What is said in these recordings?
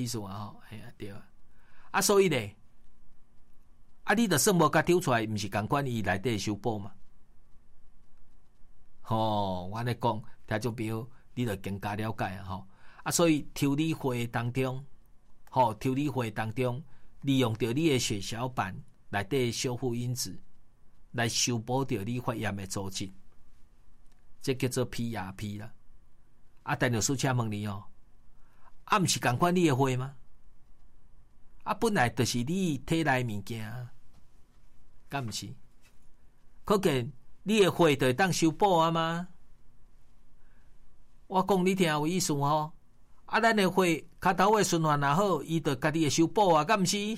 意思啊吼，嘿啊对啊。啊，所以咧，啊，你的算无甲丢出来，毋是共款伊内底修补嘛？吼，我咧讲，听众朋友，你着更加了解啊吼。啊，所以抽理会当中，吼，抽理会当中，利用着你的血小板内底修复因子，来修补着你发炎的组织，这叫做 PRP 啦。啊，陈律师请问你哦，啊，毋是共款你的血吗？啊，本来就是你体内物件，敢毋是？可见你的血就会当修补啊吗？我讲你听有意思吼。啊，咱的血骹头的循环也好，伊就家己会修补啊，敢毋是？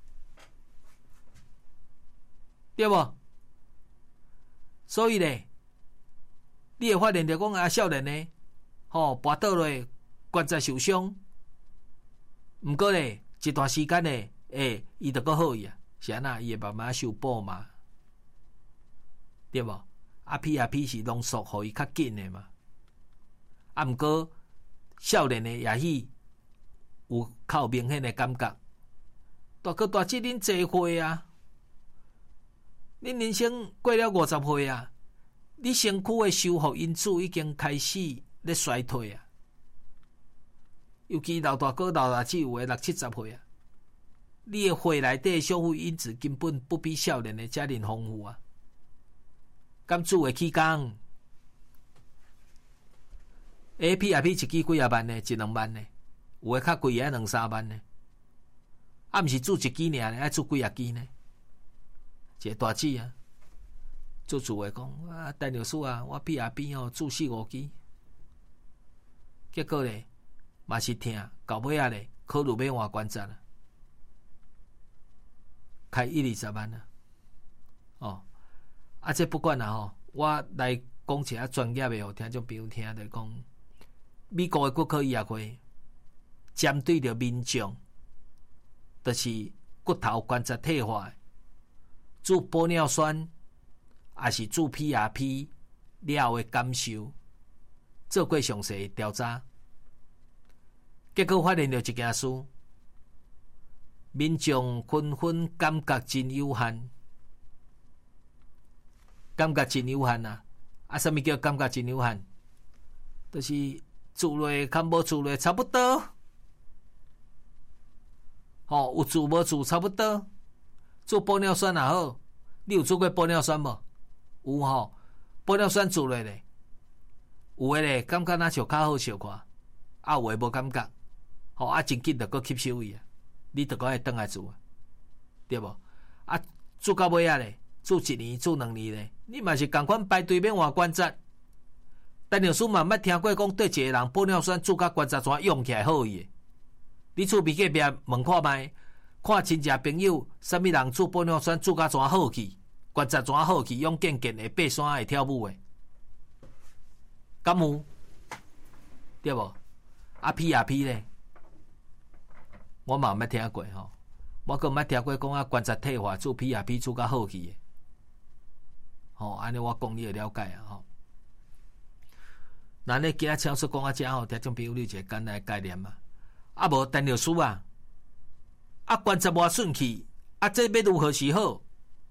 对无？所以咧，你会发现着讲啊，少年呢，吼，跋倒落关节受伤，毋过咧。一段时间呢，伊就搁好去啊，是安那伊会慢慢修补嘛，对无？啊 ，PRP 是浓缩，互伊较紧的嘛。啊，毋过少年的也许有较有明显的感觉，大哥大姐恁坐岁啊，恁人生过了50岁啊，你身躯的修复因子已经开始咧衰退啊。尤其老大哥、老大姐有诶60-70岁啊，你诶血内底修复因子根本不比少年诶遮尔丰富啊，敢做会起工？PRP 一支几啊万呢？1-2万呢？有诶较贵诶2-3万呢？啊，毋是做一支尔呢，爱做几啊支呢？一个大姐啊，做诶讲啊，陈律师啊，我 PRP 哦做4-5支，结果咧。嘛是听到尾仔咧，考虑要换关节啦，开1-20万啦。哦，啊，这不管啦吼，我来讲一下专业的，互听众朋友听着讲，美国的骨科医学会针对着民众，就是骨头关节退化，做玻尿酸，还是做 PRP 了后的感受，做过详细的调查。结果发现了一件事，民众纷纷感觉真有限，感觉真有限啊！啊，什么叫感觉真有限？就是做落看无做落差不多，吼，有做无做差不多。做玻尿酸也好，你有做过玻尿酸无？有吼，玻尿酸做落咧，有诶咧感觉若像较好笑看，啊有诶无感觉。吼啊，真紧就搁吸收伊啊！你就搁会转来做啊，对无？啊，做到尾啊咧，做1年、做2年咧，你嘛是共款排队免换关节。陈律师嘛捌听过讲，对一个人玻尿酸做甲关节怎用起来好伊诶？你厝边隔壁问看卖，看亲戚朋友，啥物人做玻尿酸做甲怎好去，关节怎好去，用健健的爬山会跳舞诶，敢有？对无？啊 PRP 咧？我嘛捌听过吼，我更捌听过讲啊关节退化做 PRP 做甲好去诶，吼，安尼我讲你会了解啊吼。那你今仔超叔讲啊遮吼，听众朋友你一个简单诶概念嘛。啊无陈律师啊，啊关节无顺去，啊这要如何是好？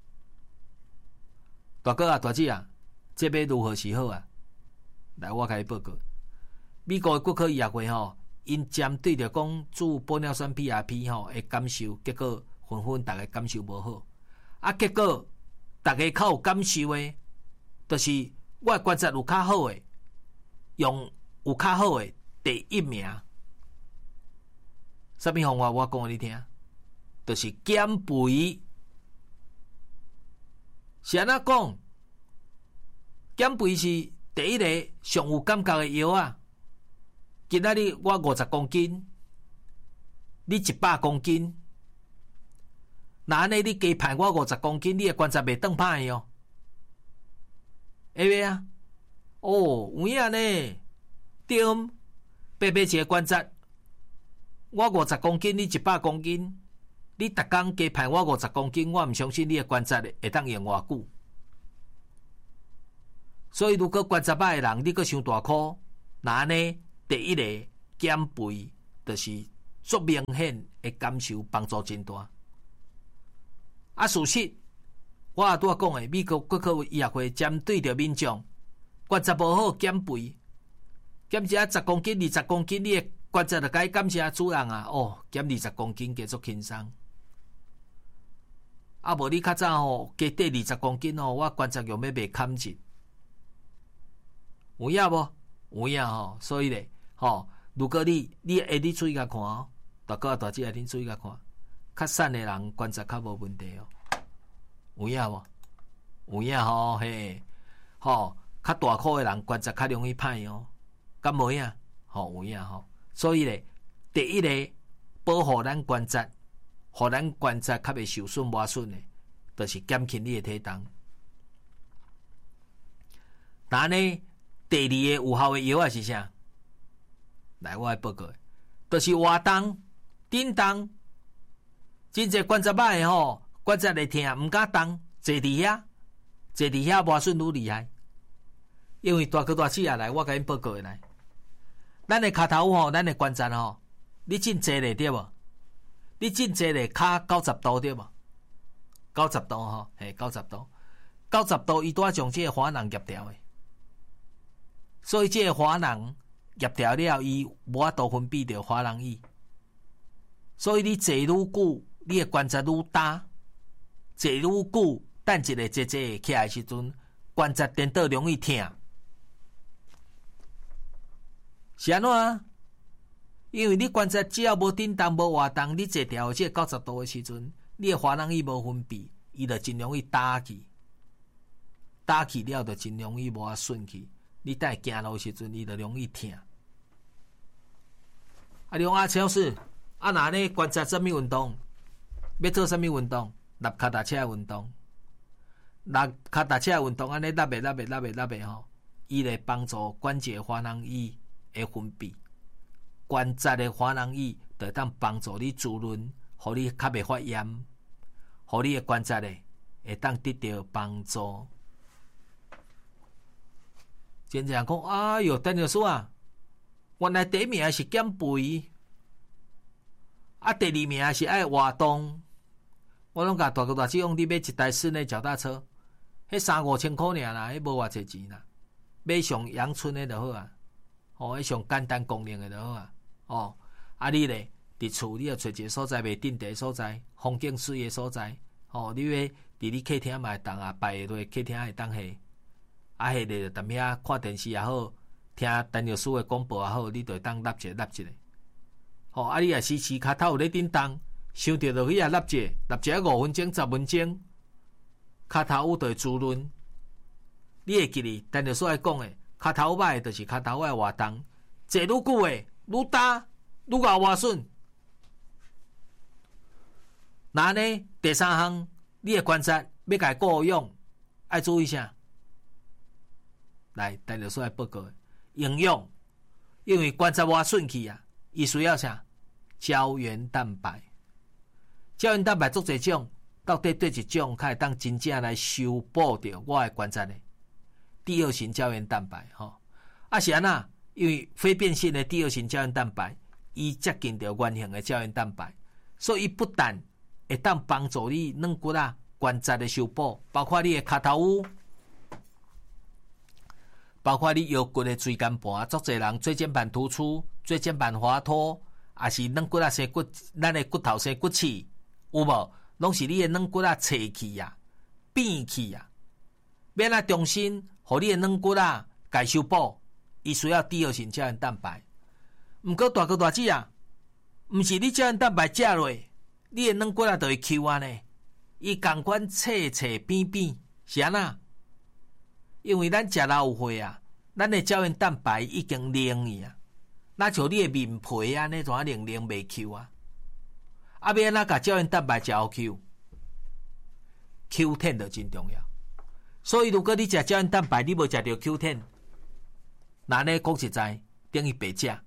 大哥啊大姐啊，这要如何是好啊？来，我甲你报告，美国诶骨科医学会吼。因针对着讲做玻尿酸 PRP 吼的感受，结果纷纷大家感受无好，啊，结果大家较有感受的，就是我关节有较好的，用有较好的第1名。什么方法？我讲你听，就是减肥。是安怎讲？减肥是第一个上有感觉的药啊。今仔日我50公斤，你100公斤，那安尼你加派我50公斤，你的关节袂转歹的哦，会袂啊？哦，有影呢，对，白白一个关节，我50公斤，你100公斤，你逐工加派我50公斤，我毋相信你的关节会当用偌久。所以如果关节歹的人，你阁伤大箍，那安尼。第一个减肥就是足明显的感受帮助真大。啊，事实我也拄仔讲的，美国国科医学会针对着民众观察无好减肥，减一下10公斤、20公斤，你的观察就该感谢主人啊！哦，减20公斤加足轻松。啊，无你较早吼加低20公斤吼，我观察用要袂堪钱，有影无？有影吼，所以咧吼，如果你注意甲看哦，大哥大姐你注意甲看，较瘦的人观察较无问题哦，有影无？有影吼嘿，吼较大块的人观察较容易歹哦，敢无影？吼有影吼，所以咧第一个保护咱观察。互咱观察较袂受损磨损的，就是减轻你的体重。但呢，第二个有效的药啊是啥？来，我来报告，就是活动、振动。真侪观察歹的吼，观察会痛，毋敢动，坐伫遐磨损愈厉害。因为大哥大姐啊来，我甲因报告的来，咱的骹头吼，咱的观察吼，你真坐咧对无？你真坐咧骹90度对无？90度吼，嘿，90度，90度伊拄仔将即个花囊夹掉诶，所以即个花囊夹掉了，伊无法度分泌着花囊液，所以你坐愈久，你诶观察愈大，坐愈久，等一个坐起来时阵，观察颠倒容易痛，是安怎啊？因为你观察只要无振动无活动，你坐调即个90度的时阵，你的花囊液无分泌，伊就真容易打去了就真容易无法顺去。你等行路的时阵，伊就容易痛。啊，梁阿超是啊，那呢观察什么运动？要做什么运动？立脚踏车的运动，立脚踏车的运动，安尼拉吼，伊来帮助关节花囊液的分泌。观察的花囊液就当帮助你滋润，互你较袂发炎，互你的观察咧会当得到帮助。真正讲，哎哟，陈老师啊，原来第一名是减肥，啊，第二名是爱活动。我拢甲大哥大姐讲，你买一台室内脚踏车，迄3-5千块尔啦，迄无偌济钱啦，买上阳春的就好啊，哦，迄上简单功能的就好啊。哦，啊你咧，伫厝你要找一个所在袂定地所在，风景水的所在。哦，你要伫你客厅嘛会当啊，摆下落客厅会当下，啊下咧就踮遐看电视也好，听陈老师的广播也好，你就会当立一个。哦，啊你也时骹头有咧振动，想着就去遐立一个5分钟、10分钟，骹头就会滋润。你会记哩，陈老师爱讲的，骹头歹就是骹头的活动，坐愈久诶。愈大愈咬活顺，那呢？第三项，你的观察要甲顾养，爱注意啥？来，陈老师来报告营养，因为观察活顺去啊，伊需要啥？胶原蛋白。胶原蛋白足侪种，到底对一种较会当真正来修补着我的观察呢？第二型胶原蛋白，吼，啊是安那？因为非变性的第二型胶原蛋白，伊接近着原型的胶原蛋白，所以伊不但会当帮助你软骨啊关节的修补，包括你的脚头乌，包括你腰骨的椎间盘，足侪人椎间盘突出、椎间盘滑脱，也是软骨啊生骨，咱的骨头生骨刺，有无？拢是你的软骨啊脆去呀、变去呀，要来重新，互你的软骨啊改修补。伊需要第二型胶原蛋白，毋过大哥大姐啊，毋是你胶原蛋白食落，你的软骨啊就会 Q 啊呢？伊共款脆扁扁，是安那？因为咱食老岁啊，咱的胶原蛋白已经凝去啊，那像你的面皮啊，那种凝袂 Q 啊，啊要安怎甲胶原蛋白食好 Q？Q10 就真重要，所以如果你食胶原蛋白，你无食到 Q10。那呢讲实在，等于白食，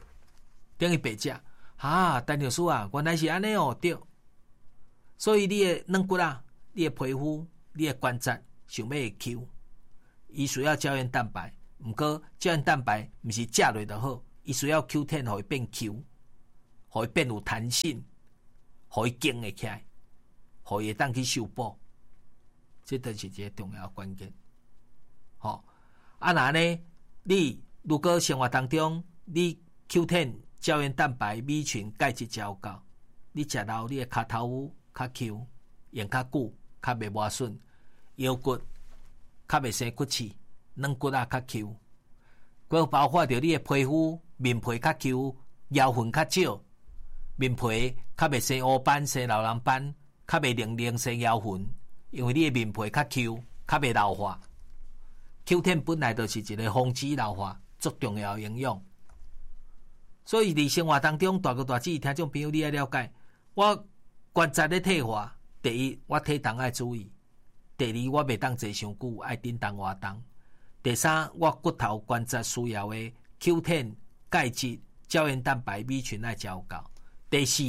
哈，陈老师啊，原来是安尼哦，对。所以你的软骨啊，你的皮肤，你的关节，想要会 Q， 伊需要胶原蛋白，毋过胶原蛋白毋是食落就好，伊需要 Q10 互伊变 Q， 互伊变有弹性，互伊经会起来，互伊会当去修补，这就是一个重要关键。吼，啊那呢？你如果生活当中你 Q10 胶原蛋白、米群、钙质较够，你食到你的骹头骨较 Q， 用较久，较袂磨损，腰骨较袂生骨刺，软骨啊较 Q， 佮包括着你的皮肤面皮较 Q， 妖痕较少，面皮较袂生乌斑、生老人斑，较袂零生妖痕，因为你的面皮较 Q， 较袂老化。Q10 本来就是一个防止老化足重要的营养，所以伫生活当中大哥大姐听众朋友你要了解，我关节的退化，第一我体重爱注意，第二我袂当坐伤久，爱叮当活动，第三我骨头关节需要的 Q10 钙质、胶原蛋白、米群爱照够，第四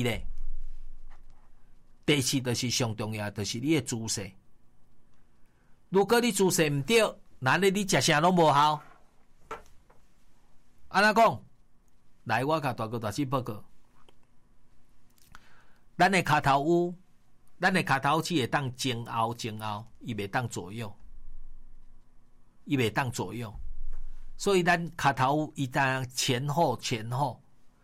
就是上重要，就是你的姿势。如果你姿势唔对，那你食啥拢无效。安怎讲？来，我甲大哥大姐报告，咱的骹头只会当前后，伊袂当左右，所以咱骹头伊当前后，前后。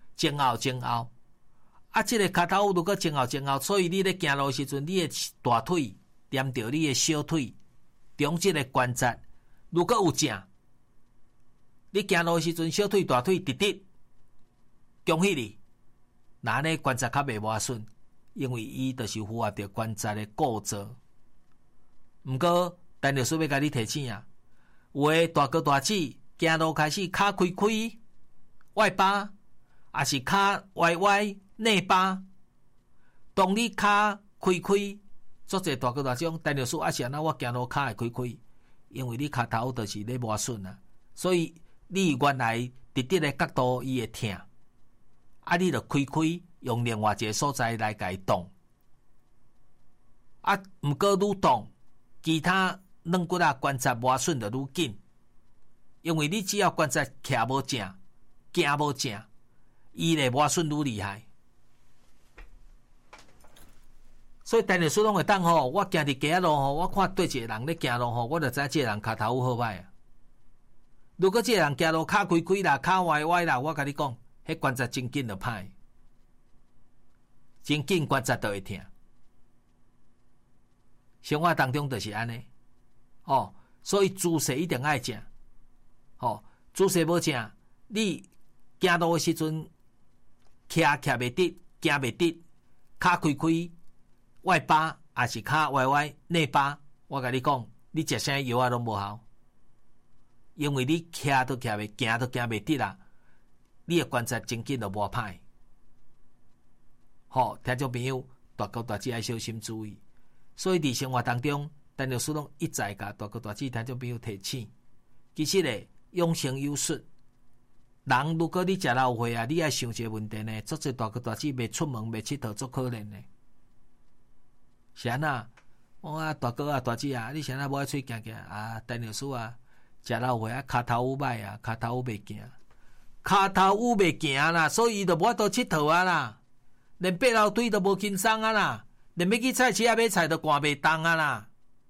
啊，这个骹头如果前后，所以你咧行路的时阵，你的大腿连着你的小腿中这个关节。如果有正，你行路的时阵，小腿、大腿直直，恭喜你，那呢关节较袂磨损，因为伊就是符合着关节的构造。毋过，陈律师要甲你提醒啊，有的大哥大姐行路开始骹开外八，也是骹歪内八。当你骹开，做者大哥大姐讲，陈律师啊是安那我行路骹会开。因为你骹头就是咧磨损啊，所以你原来直直的角度伊会痛，啊，你就开用另外一个所在来甲伊动，啊，毋过愈动，其他软骨啊关节磨损就愈紧，因为你只要关节徛无正，行无正，伊咧磨损愈厉害。所以陈律师拢会当吼，我行伫街仔路吼，我看对一个人咧行路吼，我就知这个人骹头有好歹啊。如果这个人行路骹开啦，骹歪啦，我甲你讲，迄关节真紧就歹，真紧关节就会痛。生活当中就是安尼，哦，所以姿势一定爱正，哦，姿势无正，你行路的时阵，徛袂直，行袂直，骹开。外八也是骹歪内八，我甲你讲，你食啥药啊拢无效，因为你徛都徛袂，行都行袂直啦，你的关节真紧就磨歹。好，听众朋友，大哥大姐要小心注意。所以伫生活当中，陈律师拢一再甲大哥大姐听众朋友提醒，其实咧养生有术。人如果你食老岁啊，你爱想一个问题呢，做者大哥大姐袂出门袂佚佗，足可怜呢。是安那？我啊大哥啊大姐啊，你是安那无爱出去行行啊？陈律师啊，食老岁啊，骹头有歹啊，骹头有袂行，骹头有袂行啦，所以伊就无法度佚佗啊啦，连爬楼梯都无轻松啊啦，连要去菜市啊买菜都赶袂动啊啦。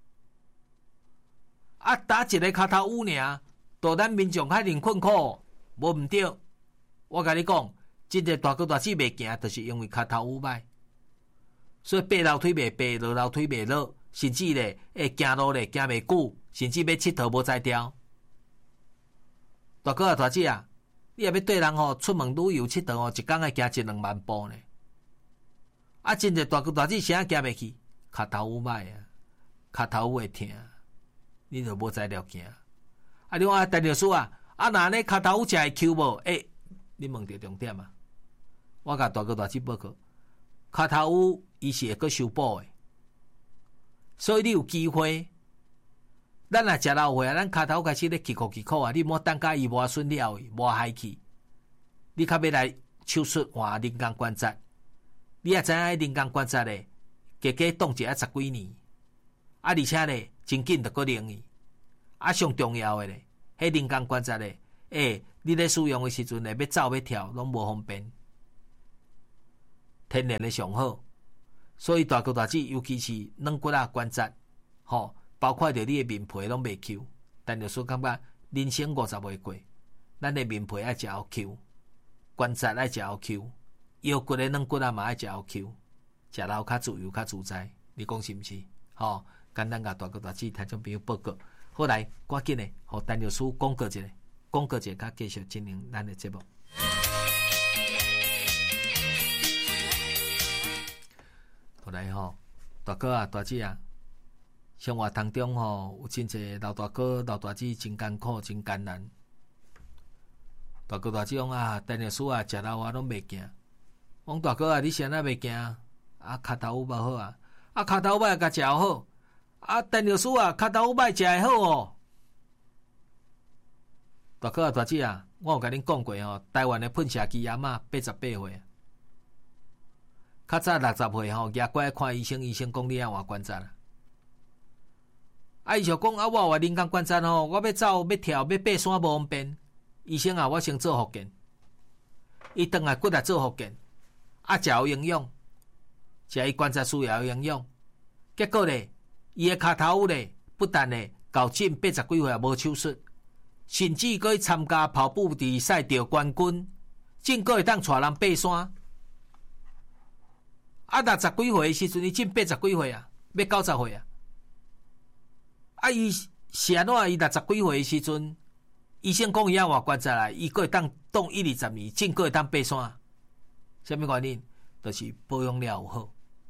啊，打一个骹头有尔，大咱民众遐尼困苦，无毋对。我甲你讲，真个大哥大姐袂行，就是因为骹头有歹。所以爬楼梯袂爬，落楼梯袂落，甚至咧会行路咧行袂久，甚至要佚佗无才调。大哥啊大姐啊，你若要对人吼出门旅游佚佗吼，一工要行1-2万步呢。啊，真侪大哥大姐啥行袂去，骹头有歹啊，骹头会痛，你就无才了行。啊，你讲陈律师啊，啊那呢骹头有食会抽无？你问着重点啊！我甲大哥大姐报告，骹头有伊是会阁修补的，所以你有机会。咱若食老岁啊，咱骹头开始咧起苦啊，你莫等甲伊磨损了，磨害去，你较要来手术换人工关节。你也知影人工关节咧，加动一10几年，啊，而且咧真紧就阁灵去。啊，上重要的咧，迄人工关节咧，你咧使用的时阵咧，要走要跳拢无方便。 天然的上好。所以大骨大肌，尤其是软骨啊关节，包括着你的面皮拢袂 Q。但就是感觉人生50未过，咱的面皮爱食好 Q， 关节爱食好 Q， 腰骨的软骨啊嘛爱食好 Q， 食了较自由较自在。你讲是毋是？简单甲大骨大肌听众朋友报告。好来，赶紧的，互陈律师广告一下，甲继续进行咱的节目。好来大哥啊，大姐啊，生活当中有真侪老大哥、老大姐真艰苦、真艰难。大哥大姐讲啊，陈律师啊，食老啊拢袂惊。讲大哥啊，你谁啊袂惊？啊，脚头有无好啊？啊，脚头歹甲食好。啊，陈律师啊，脚头歹食会好哦。大哥啊，大姐啊，我有甲恁讲过台湾的喷射机阿嬷88岁，较早60岁牙怪看医生，医生讲你要换关节啦。伊就讲我有人工关节我要走要跳要爬山无方便。医生啊，我先做复健。伊转来骨来做复健，食有营养，食伊关节需要有营养。结果咧，伊的脚头咧，不但咧到近80几岁也无手术，甚至佫去参加跑步比赛得冠军，真佫会当带人爬山。60几岁的时阵，伊真80几岁啊，要90岁啊。伊是安怎？伊60几岁的时阵，医生讲伊要换关节来，伊佫会当动1-20年，真佫会当爬山。什么原因？就是保养了有好。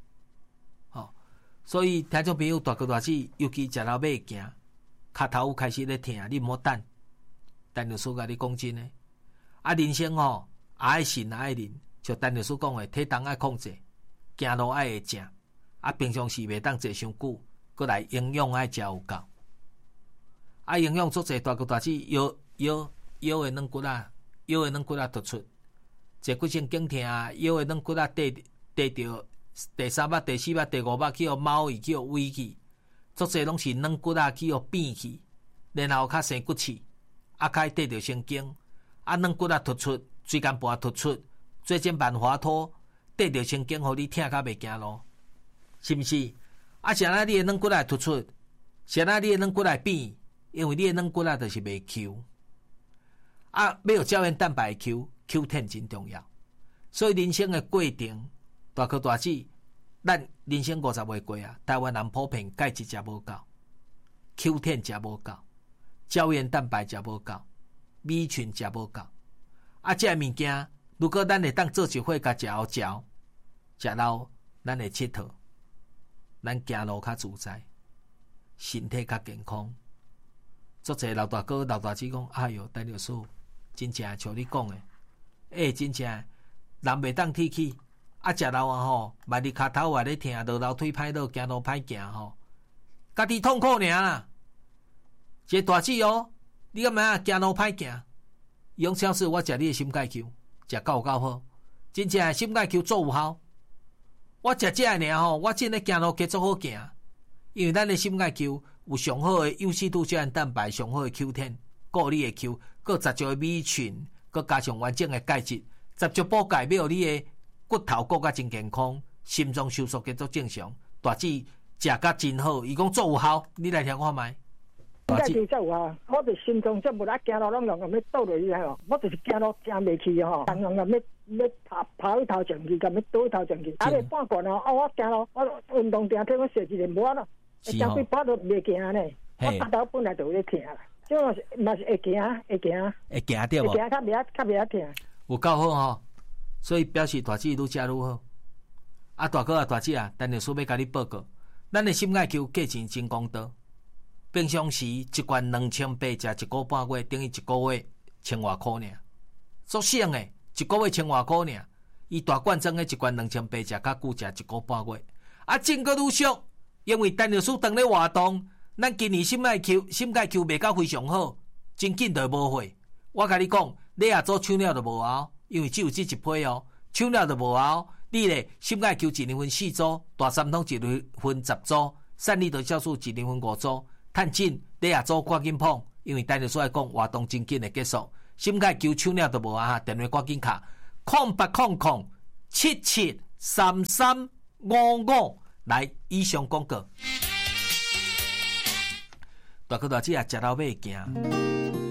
所以听众朋友大哥大姐，尤其食老尾行，脚头开始咧疼，你毋好等。陈律师甲你讲真诶，人生也爱信也爱忍，像陈律师讲诶，体重爱控制，行路爱会正，平常时袂当坐伤久，过来营养爱食有够。营养足侪大哥大姐腰诶软骨啊，腰诶软骨啊突出，坐骨神经疼，腰诶软骨啊跌着。第3肉、第4肉、第5肉去互猫去，去互胃去，足侪拢是软骨啊去互变去，然后较生骨刺，较得着神经，软骨啊突出，椎间盘突出，椎间盘滑脱，得着神经，互你疼较袂行路，是毋是？谁那你的软骨啊突出？谁那你的软骨啊变？因为你的软骨啊就是袂 Q， 要有胶原蛋白 Q 10真重要，所以人生的过程。大哥大姐，咱人生50岁过啊，台湾人普遍钙质食无够 ，Q 10食无够，胶原蛋白食无够，米群食无够。这物件如果咱会当做一伙甲食好嚼，食到咱会佚佗，咱行路较自在，身体较健康。足侪老大哥老大姐讲，哎哟，陈律师，真正像你讲的，真正人袂当提起。食老万一脚头咧疼，落楼腿歹落，行路歹行家己痛苦尔啦。一个大姐你干嘛行路歹行？用超市我食你的心钙球，食够好，真正心钙球做有效。我食这尔我真诶行路继续好行，因为咱的心钙球有上好的优质胶原蛋白，上好的 Q 10，顾你的 Q， 佮10足的米群，佮加上完整的钙质，10足补钙，要你的。骨头骨甲真健康，心脏收缩继续正常，大姐食甲真好，伊讲做有效，你来听看卖。 大姐做有效，我就心脏这无啦，行路拢用要倒落去我就是行路行袂去当用要跑去头前去，甲要倒去头前去，未半罐我行路我运动定替我设一个无咯，将几跑都袂行呢，我脚头本来就有咧疼啦，即嘛是会行对无？会行较袂疼。 有够好所以表示大姐愈食愈好。大哥大姐陈律师要甲你报告，咱的心爱球价钱真公道。平常时一罐2800，食1个半月，等于1个月1000外块尔，足省诶，1个月1000外块尔。伊大罐装诶一罐2800，食较久，食1个半月。真个愈俗，因为陈律师当咧活动，咱今年心爱球卖到非常好，真紧就无货。我甲你讲，你也做抢了就无效。因为只有这一批抢了就无效。你咧心爱球1人分4组，大三通1人分10组，散利就销售1人分5组，趁紧你也做赶紧碰，因为陈律师来讲活动真紧的结束。心爱球抢了就无效，电话赶紧卡08007777 3355来以上广告。大哥大姐食到尾行。